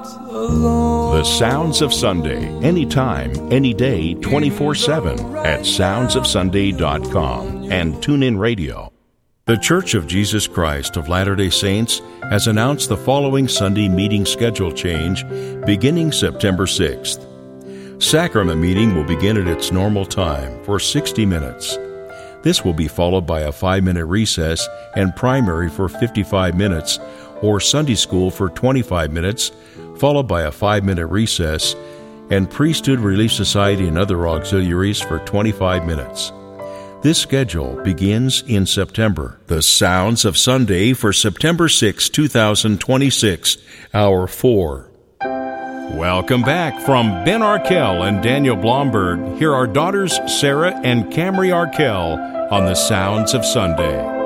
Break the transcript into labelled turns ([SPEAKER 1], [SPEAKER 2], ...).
[SPEAKER 1] The Sounds of Sunday, anytime, any day, 24/7 at soundsofsunday.com and TuneIn Radio. The Church of Jesus Christ of Latter-day Saints has announced the following Sunday meeting schedule change beginning September 6th. Sacrament meeting will begin at its normal time for 60 minutes. This will be followed by a 5-minute recess and primary for 55 minutes, or Sunday school for 25 minutes, followed by a 5-minute recess, and Priesthood Relief Society and other auxiliaries for 25 minutes. This schedule begins in September. The Sounds of Sunday for September 6, 2026, Hour 4. Welcome back from Ben Arkell and Daniel Blomberg. Here are daughters Sarah and Camry Arkell on The Sounds of Sunday.